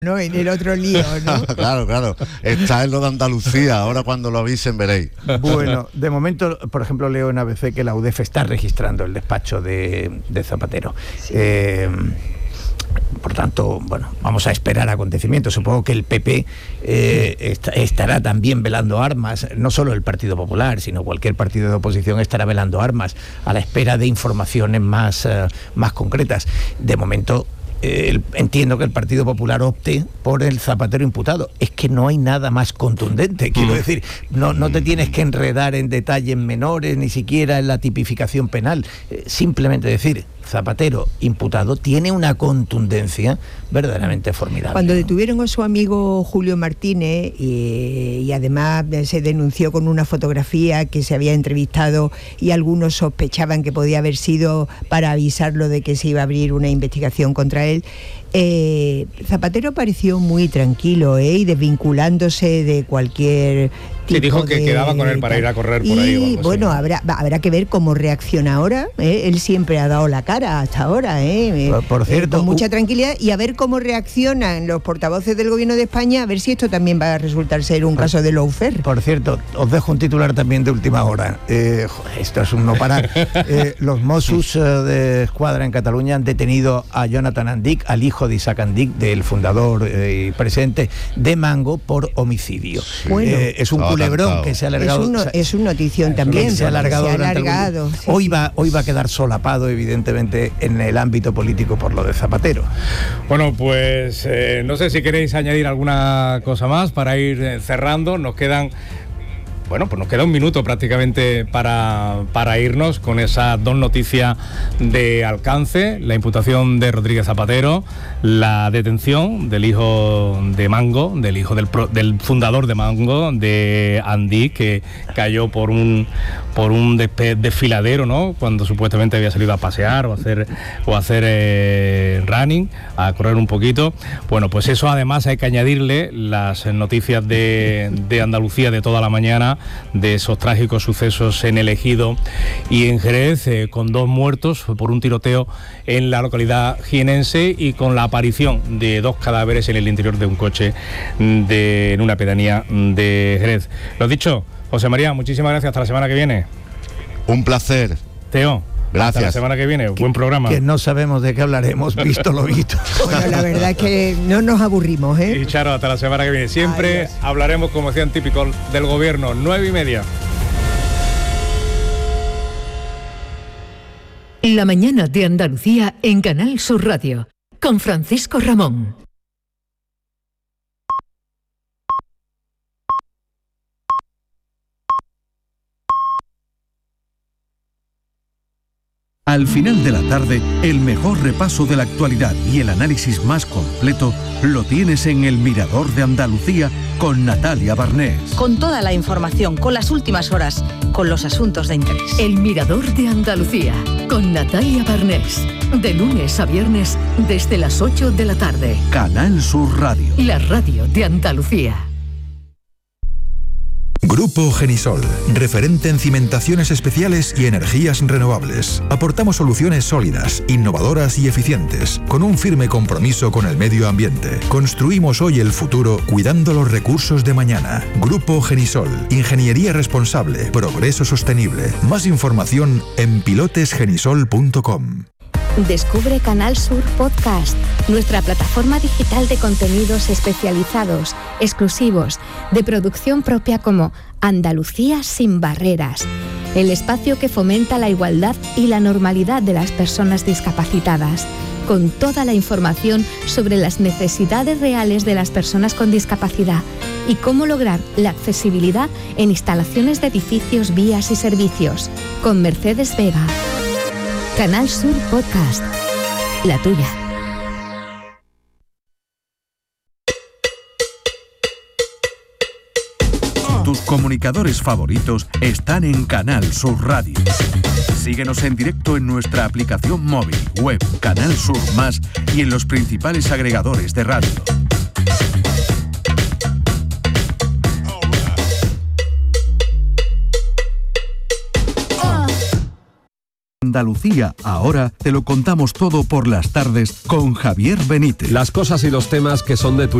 ¿no? En el otro lío, ¿no? Claro. Está en lo de Andalucía. Ahora cuando lo avisen veréis. Bueno, de momento, por ejemplo, leo en ABC que la UDEF está registrando el despacho de Zapatero. Sí. Por tanto, bueno, vamos a esperar acontecimientos. Supongo que el PP estará también velando armas, no solo el Partido Popular, sino cualquier partido de oposición estará velando armas a la espera de informaciones más concretas. De momento, entiendo que el Partido Popular opte por el Zapatero imputado. Es que no hay nada más contundente, quiero decir, no te tienes que enredar en detalles menores, ni siquiera en la tipificación penal. Simplemente decir Zapatero imputado tiene una contundencia verdaderamente formidable. Cuando detuvieron a su amigo Julio Martínez y además se denunció con una fotografía que se había entrevistado y algunos sospechaban que podía haber sido para avisarlo de que se iba a abrir una investigación contra él, Zapatero pareció muy tranquilo y desvinculándose de cualquier tipo. Sí, dijo que quedaba con él para ir a correr por ahí. Y bueno, habrá que ver cómo reacciona ahora. Él siempre ha dado la cara hasta ahora. Por cierto, con mucha tranquilidad, y a ver cómo reaccionan los portavoces del Gobierno de España, a ver si esto también va a resultar ser un caso de lawfare. Por cierto, os dejo un titular también de última hora. Esto es un no parar. Los Mossos de Escuadra en Cataluña han detenido a Jonathan Andic, al hijo de Isaac Andic, del fundador y presidente de Mango, por homicidio. Bueno, es un culebrón que se ha alargado. Es una notición también. Se ha alargado. Sí. Hoy va a quedar solapado, evidentemente, en el ámbito político por lo de Zapatero. Bueno, pues no sé si queréis añadir alguna cosa más para ir cerrando. Nos queda un minuto prácticamente para irnos con esas dos noticias de alcance: la imputación de Rodríguez Zapatero, la detención del hijo de Mango, del hijo del fundador de Mango, de Andic, que cayó por un desfiladero, ¿no? Cuando supuestamente había salido a pasear o a hacer running, a correr un poquito. Bueno, pues eso además hay que añadirle las noticias de Andalucía de toda la mañana, de esos trágicos sucesos en El Ejido y en Jerez, con 2 muertos por un tiroteo en la localidad jienense y con la aparición de 2 cadáveres en el interior de un coche en una pedanía de Jerez. Lo dicho, José María, muchísimas gracias. Hasta la semana que viene. Un placer. Teo, gracias. Hasta la semana que viene. Buen programa. Que no sabemos de qué hablaremos, visto lo visto. Bueno, la verdad es que no nos aburrimos, Y Charo, hasta la semana que viene. Siempre hablaremos, como decían, típico del gobierno. 9:30. La mañana de Andalucía en Canal Sur Radio, con Francisco Ramón. Al final de la tarde, el mejor repaso de la actualidad y el análisis más completo lo tienes en El Mirador de Andalucía con Natalia Barnés. Con toda la información, con las últimas horas, con los asuntos de interés. El Mirador de Andalucía con Natalia Barnés. De lunes a viernes desde las 8 de la tarde. Canal Sur Radio. La radio de Andalucía. Grupo Genisol, referente en cimentaciones especiales y energías renovables. Aportamos soluciones sólidas, innovadoras y eficientes, con un firme compromiso con el medio ambiente. Construimos hoy el futuro cuidando los recursos de mañana. Grupo Genisol, ingeniería responsable, progreso sostenible. Más información en pilotesgenisol.com. Descubre Canal Sur Podcast, nuestra plataforma digital de contenidos especializados, exclusivos, de producción propia, como Andalucía sin barreras, el espacio que fomenta la igualdad y la normalidad de las personas discapacitadas, con toda la información sobre las necesidades reales de las personas con discapacidad y cómo lograr la accesibilidad en instalaciones de edificios, vías y servicios, con Mercedes Vega. Canal Sur Podcast, la tuya. Tus comunicadores favoritos están en Canal Sur Radio. Síguenos en directo en nuestra aplicación móvil, web, Canal Sur Más y en los principales agregadores de radio. Andalucía ahora te lo contamos todo por las tardes con Javier Benítez. Las cosas y los temas que son de tu